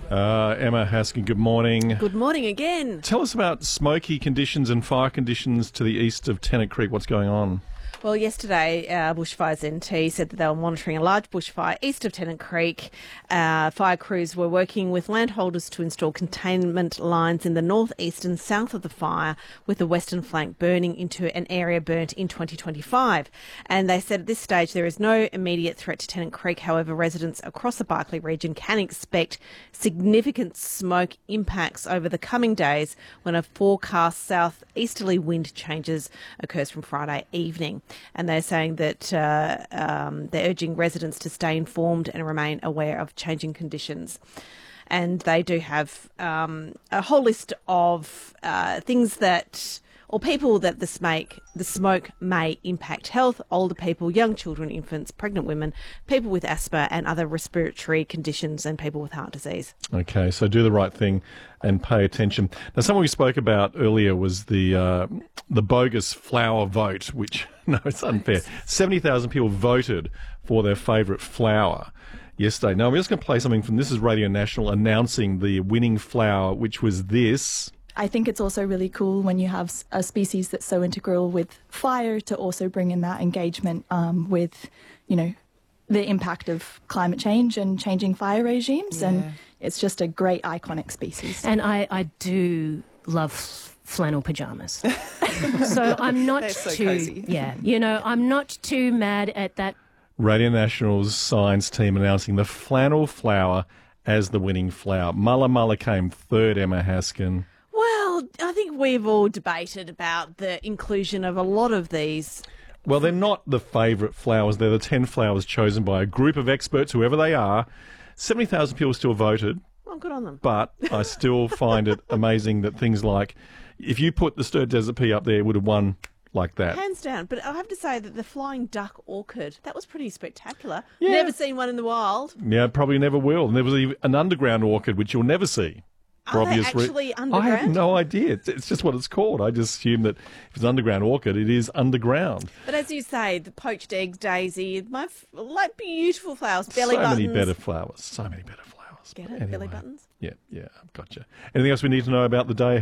Emma Haskin, good morning. Good morning again. Tell us about smoky conditions and fire conditions to the east of Tennant Creek. What's going on? Well, yesterday, Bushfires NT said that they were monitoring a large bushfire east of Tennant Creek. Fire crews were working with landholders to install containment lines in the northeast and south of the fire, with the western flank burning into an area burnt in 2025. And they said at this stage there is no immediate threat to Tennant Creek. However, residents across the Barkly region can expect significant smoke impacts over the coming days when a forecast southeasterly wind changes occurs from Friday evening. And they're saying that they're urging residents to stay informed and remain aware of changing conditions. And they do have a whole list of things that, or people that the smoke may impact health: older people, young children, infants, pregnant women, people with asthma and other respiratory conditions, and people with heart disease. Okay, so do the right thing and pay attention. Now, something we spoke about earlier was the bogus flower vote, which, no, it's unfair. 70,000 people voted for their favourite flower yesterday. Now, I'm just going to play something from This Is Radio National announcing the winning flower, which was this. I think it's also really cool when you have a species that's so integral with fire to also bring in that engagement with, the impact of climate change and changing fire regimes. Yeah. And it's just a great iconic species. And I do love flannel pajamas. So I'm not cozy. I'm not too mad at that. Radio National's science team announcing the flannel flower as the winning flower. Mulla Mulla came third, Emma Haskin. Well, I think we've all debated about the inclusion of a lot of these. Well, they're not the favourite flowers. They're the 10 flowers chosen by a group of experts, whoever they are. 70,000 people still voted. Well, good on them. But I still find it amazing that things like, if you put the Sturt Desert Pea up there, it would have won like that. Hands down. But I have to say that the flying duck orchid, that was pretty spectacular. Yeah. Never seen one in the wild. Yeah, probably never will. And there was even an underground orchid, which you'll never see. Are they actually underground? I have no idea. It's just what it's called. I just assume that if it's underground orchid, it is underground. But as you say, the poached egg daisy, beautiful flowers, belly buttons. So many better flowers. Get it? Anyway. Belly buttons? Yeah, I've got you. Anything else we need to know about the day